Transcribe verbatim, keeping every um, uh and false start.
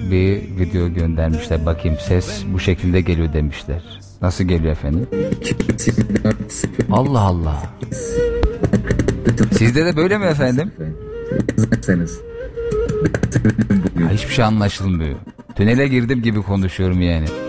bir video göndermişler. Bakayım, ses bu şekilde geliyor demişler. Nasıl geliyor efendim? Allah Allah. Sizde de böyle mi efendim? Ha, hiçbir şey anlaşılmıyor. Tünele girdim gibi konuşuyorum yani.